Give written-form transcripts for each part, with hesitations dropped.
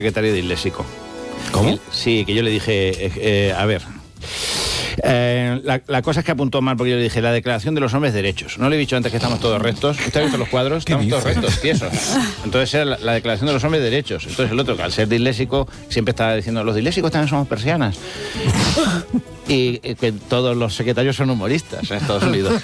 secretario de Disléxico. ¿Cómo? Sí, que yo le dije, a ver... la cosa es que apuntó mal, porque yo le dije la declaración de los hombres derechos. No le he dicho antes que estamos todos rectos. ¿Usted ha visto los cuadros? Estamos todos rectos, tiesos. Entonces era la declaración de los hombres derechos. Entonces el otro, que al ser disléxico, siempre estaba diciendo, los disléxicos también somos persianas. Y que todos los secretarios son humoristas en Estados Unidos.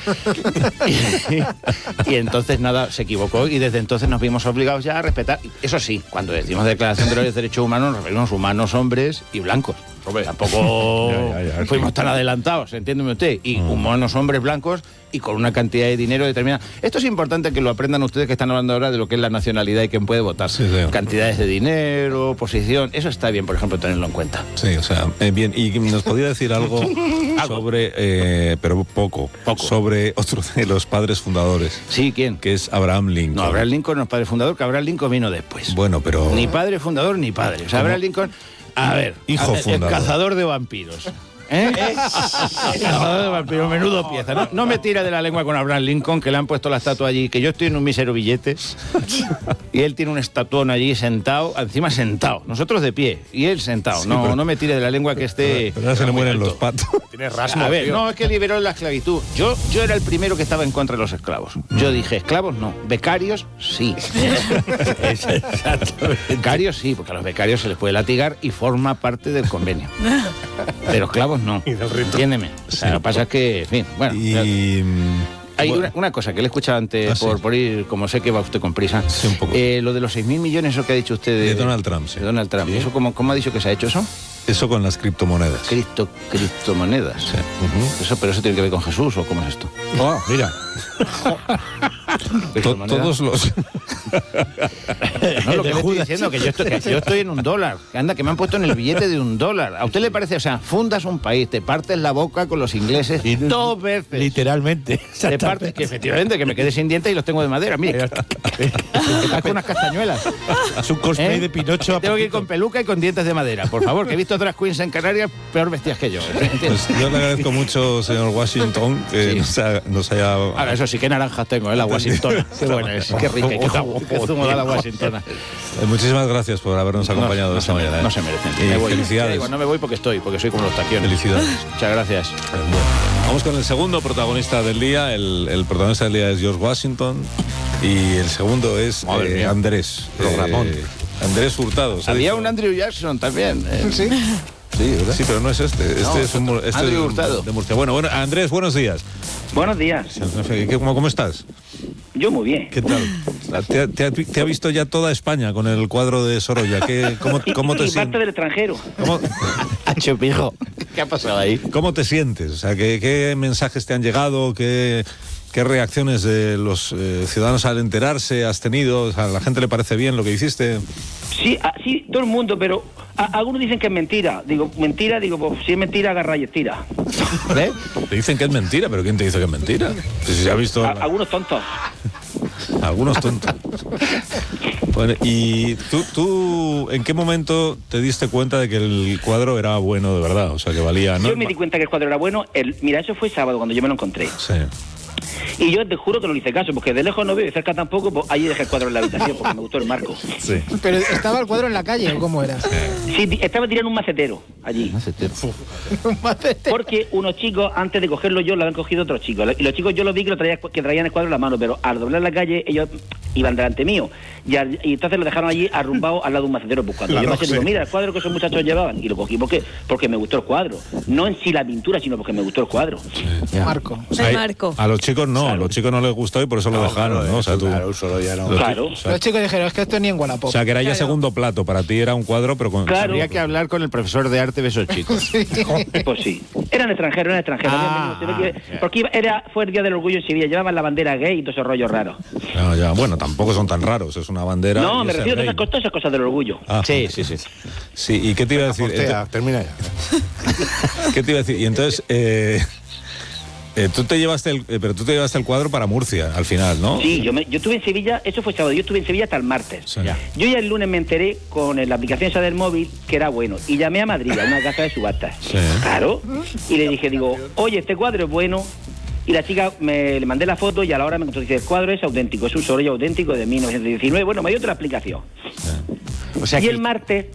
Y entonces nada, se equivocó y desde entonces nos vimos obligados ya a respetar. Eso sí, cuando decimos declaración de los derechos humanos, nos referimos humanos, hombres y blancos. Tampoco fuimos tan adelantados, entiéndeme usted. Y humanos, hombres blancos y con una cantidad de dinero determinada. Esto es importante que lo aprendan ustedes que están hablando ahora de lo que es la nacionalidad y quién puede votar. Sí, sí. Cantidades de dinero, posición, eso está bien, por ejemplo, tenerlo en cuenta. Sí, o sea, bien. ¿Y nos podría decir algo sobre, pero poco, sobre otro de los padres fundadores? Sí, ¿quién? Que es Abraham Lincoln. No, Abraham Lincoln no es padre fundador, que Abraham Lincoln vino después. Bueno, pero... Ni padre fundador ni padre. O sea, Abraham Lincoln, a ver, hijo fundador. El cazador de vampiros. El cazador de vampiros, menudo pieza. No me tira de la lengua con Abraham Lincoln, que le han puesto la estatua allí, que yo estoy en un mísero billete, y él tiene un estatuón allí sentado, encima sentado, nosotros de pie, y él sentado. Sí, no me tire de la lengua que esté... Pero ahora se le mueren los patos. Tiene rasmo, A ver, tío. no, es que liberó la esclavitud. Yo era el primero que estaba en contra de los esclavos. Yo dije, esclavos no, becarios sí. Becarios sí, porque a los becarios se les puede latigar y forma parte del convenio. Pero esclavos no. Entiéndeme. O sea, lo que pasa es que, en fin, bueno. Y... Hay una cosa que le he escuchado antes, por ir, como sé que va usted con prisa. Sí, un poco. Lo de los 6.000 millones, eso que ha dicho usted de Donald Trump, sí. De Donald Trump. ¿Eso cómo ha dicho que se ha hecho eso? Eso con las criptomonedas. Criptomonedas. Sí. ¿Pero eso tiene que ver con Jesús o cómo es esto? Oh, mira. Todos los... No, lo que le estoy diciendo, que yo estoy en $1. Anda, que me han puesto en el billete de $1. ¿A usted le parece? O sea, fundas un país, te partes la boca con los ingleses 2 veces. Literalmente. Te partes, que efectivamente, que me quedé sin dientes y los tengo de madera. Mire, estás con unas castañuelas. Es un cosplay de Pinocho. Tengo que ir con peluca y con dientes de madera. Por favor, que he visto otras queens en Canarias peor vestidas que yo. Pues yo le agradezco mucho, señor Washington, que Sí. nos haya... Ahora, eso sí, qué naranjas tengo, la Washingtona. Qué buena es, qué rica, qué zumo da la Washingtona. Muchísimas gracias por habernos acompañado esta mañana. No se merecen. Y Me voy. felicidades. Digo, no me voy porque soy como los taquiones. Felicidades. Muchas gracias. Bueno, vamos con el segundo protagonista del día. El protagonista del día es George Washington y el segundo es Andrés. Programón. Andrés Hurtado. Había un Andrew Jackson también. Sí. Sí, ¿verdad? Sí, pero no es este. Este es un Andrew Hurtado. de Murcia. Bueno, Andrés, buenos días. Buenos días. ¿Cómo estás? Yo muy bien. ¿Qué tal? ¿Te ha visto ya toda España con el cuadro de Sorolla? ¿Cómo te Y parte sientes? del extranjero. Chupijo. ¿Qué ha pasado ahí? ¿Cómo te sientes? O sea, ¿qué mensajes te han llegado? ¿Qué reacciones de los ciudadanos al enterarse has tenido? O sea, ¿a la gente le parece bien lo que hiciste? Sí, sí, todo el mundo, pero algunos dicen que es mentira. Digo, pues si es mentira, agarra y estira. ¿Eh? Te dicen que es mentira, pero ¿quién te dice que es mentira? Si se ha visto... Algunos tontos. Algunos tontos. Bueno, ¿y tú en qué momento te diste cuenta de que el cuadro era bueno de verdad? O sea, que valía... ¿no? Yo me di cuenta que el cuadro era bueno. Mira, eso fue sábado cuando yo me lo encontré. Sí. Y yo te juro que no le hice caso, porque de lejos no veo y de cerca tampoco, pues ahí dejé el cuadro en la habitación, porque me gustó el marco. Sí. ¿Pero estaba el cuadro en la calle o cómo era? Sí, estaba tirando un macetero allí. Un macete. Porque unos chicos, antes de cogerlo yo, lo habían cogido otros chicos. Y los chicos yo los vi que traían el cuadro en la mano, pero al doblar la calle, ellos iban delante mío. Y entonces lo dejaron allí arrumbado al lado de un macetero buscando. Yo me digo, mira, el cuadro que esos muchachos llevaban. Y lo cogí porque me gustó el cuadro. No en sí la pintura, sino porque me gustó el cuadro. Marco. O sea, El marco. a los chicos no, a los chicos no les gustó y por eso lo dejaron, ¿no? O sea, tú... Claro, solo ya no. Claro. O sea, Los chicos dijeron, es que esto ni en Wallapop. o sea, que era ya segundo plato. Para ti era un cuadro, pero con... Claro. Habría que hablar con el profesor de arte de esos chicos. Pues sí. Eran extranjeros. Porque fue el Día del Orgullo en Sevilla. Llevaban la bandera gay y todos esos rollos raros. No, ya, bueno, tampoco son tan raros. Es una bandera... No, y me es el refiero a rey. todas esas cosas del orgullo. Ah, Sí. Sí, ¿y qué te iba a decir? Termina ya. ¿Qué te iba a decir? Y entonces, tú te llevaste el cuadro para Murcia al final, ¿no? Sí, yo estuve en Sevilla, eso fue sábado, yo estuve en Sevilla hasta el martes. Sí. Yo ya el lunes me enteré con la aplicación esa del móvil que era bueno. Y llamé a Madrid, a una casa de subastas. Sí. Claro. Y le dije, oye, este cuadro es bueno. Y la chica le mandé la foto y a la hora me contó, dice, el cuadro es auténtico, es un Sorolla auténtico de 1919. Bueno, me dio otra explicación. O sea, Y el martes